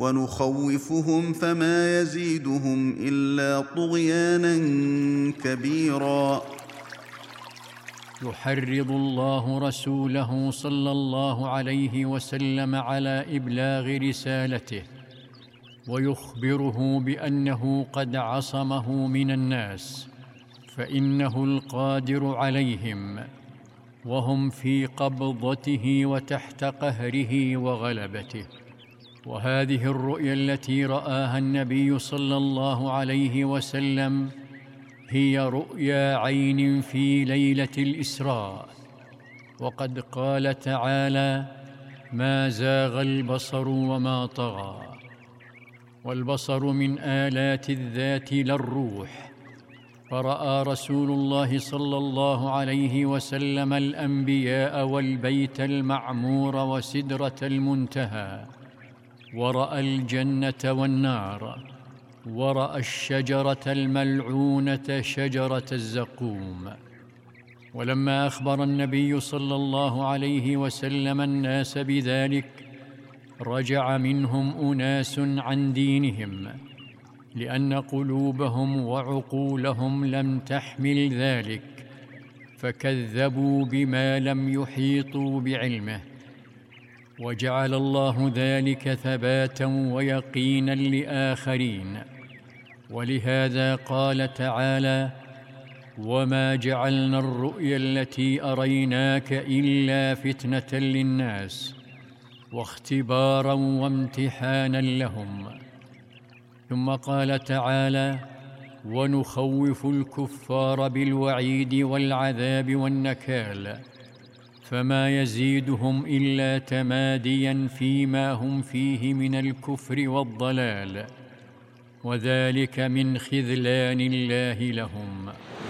ونخوفهم فما يزيدهم إلا طغيانا كبيرا. يحرض الله رسوله صلى الله عليه وسلم على إبلاغ رسالته، ويخبره بأنه قد عصمه من الناس، فإنه القادر عليهم، وهم في قبضته وتحت قهره وغلبته. وهذه الرؤيا التي رآها النبي صلى الله عليه وسلم هي رؤيا عين في ليلة الإسراء. وقد قال تعالى: ما زاغ البصر وما طغى. والبصر من آلات الذات لا الروح، فرأى رسول الله صلى الله عليه وسلم الأنبياء والبيت المعمور وسدرة المنتهى، ورأى الجنة والنار، ورأى الشجرة الملعونة شجرة الزقوم. ولما أخبر النبي صلى الله عليه وسلم الناس بذلك، رجع منهم أناس عن دينهم، لأن قلوبهم وعقولهم لم تحمل ذلك، فكذبوا بما لم يحيطوا بعلمه. وجعل الله ذلك ثباتا ويقينا لآخرين. ولهذا قال تعالى: وما جعلنا الرؤيا التي أريناك إلا فتنة للناس واختبارا وامتحانا لهم. ثم قال تعالى: ونخوف الكفار بالوعيد والعذاب والنكال، فما يزيدهم إلا تماديا فيما هم فيه من الكفر والضلال، وذلك من خذلان الله لهم.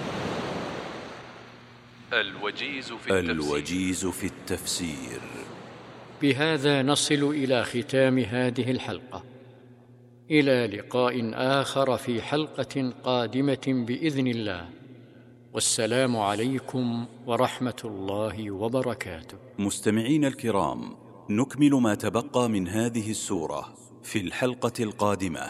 الوجيز في التفسير. بهذا نصل إلى ختام هذه الحلقة. إلى لقاء آخر في حلقة قادمة بإذن الله، والسلام عليكم ورحمة الله وبركاته. مستمعين الكرام، نكمل ما تبقى من هذه السورة في الحلقة القادمة.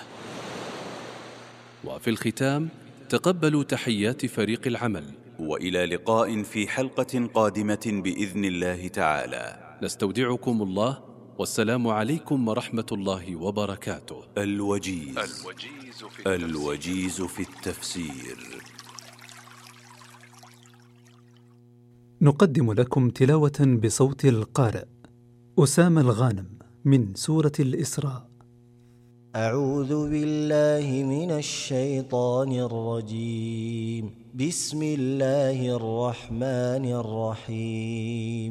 وفي الختام تقبلوا تحيات فريق العمل، وإلى لقاء في حلقة قادمة بإذن الله تعالى. نستودعكم الله، والسلام عليكم ورحمة الله وبركاته. الوجيز في التفسير. نقدم لكم تلاوة بصوت القارئ أسامة الغانم من سورة الإسراء. أعوذ بالله من الشيطان الرجيم. بسم الله الرحمن الرحيم.